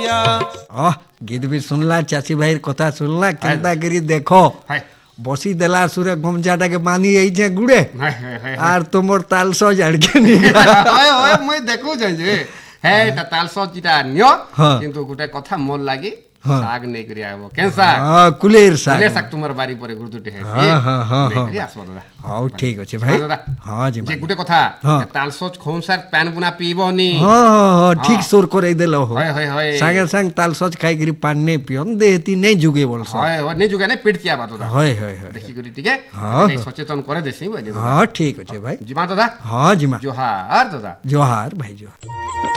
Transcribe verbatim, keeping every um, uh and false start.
दिया। ओह गीत भी सुनला, चाची भाई कथा सुनला, केनता करी देखो बसी देला सुरे गमछाटा के बांधी आइछे गुड़े आर तुमर तालसो झाड़के निगला। ओए ओए मुई देखु छै जे हे ता तालसो चिटा नियो किंतु गुटे कथा मोर लागी साग नै करी आबो कैसा हां कुलेर साग कुलेर साग तुमर बारी परे गुरुटुटे है। हां हां हां देखि आसो दादा। हां ठीक अछि भाई। हां जी जे गुटे कथा तालसो खोमसार पान बुना पीबो नी। हां हां ठीक सोर करे देलो हो। होय होय होय संगे संग तालसो खाई करी पान नै पियन देहती नै जुगे बोलसो। होय होय नै जुगे नै पिटतिया बात दादा। होय होय होय देखि करी ठीक है हां सचेतन करे देसी भाई। हां ठीक अछि भाई। जीमा दादा। हां जीमा। जोहार दादा। जोहार भाई जोहार।